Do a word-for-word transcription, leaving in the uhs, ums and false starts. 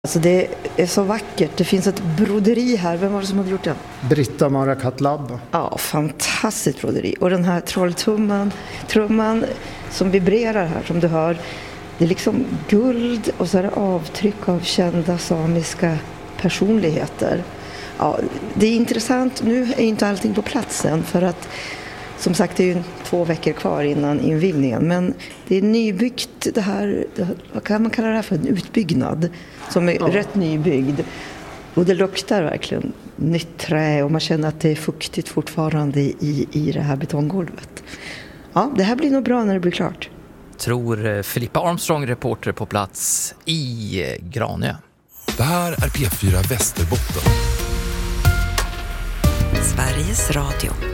Alltså det är så vackert. Det finns ett broderi här. Vem var det som hade gjort det? Britta Marakatlab. Ja, fantastiskt broderi. Och den här trolltumman, trumman som vibrerar här som du hör. Det är liksom guld och så är det avtryck av kända samiska personligheter. Ja, det är intressant. Nu är inte allting på platsen för att som sagt det är ju två veckor kvar innan invigningen. Men det är nybyggt det här, vad kan man kalla det här för? En utbyggnad som är ja. rätt nybyggd. Och det luktar verkligen nytt trä och man känner att det är fuktigt fortfarande i, i det här betonggolvet. Ja, det här blir nog bra när det blir klart. Tror Filippa Armstrong, reporter på plats i Granö. Det här är P fyra Västerbotten. Sveriges Radio.